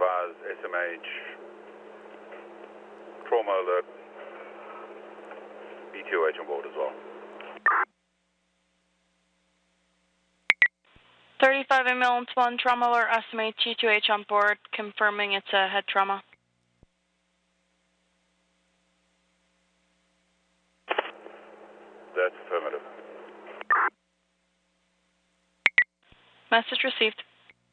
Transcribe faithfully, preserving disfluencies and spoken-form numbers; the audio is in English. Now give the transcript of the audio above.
advise S M H, trauma alert, B two H on board as well. thirty-five ambulance one, trauma alert, S M H T two H on board, confirming it's a head trauma. That's affirmative. Message received.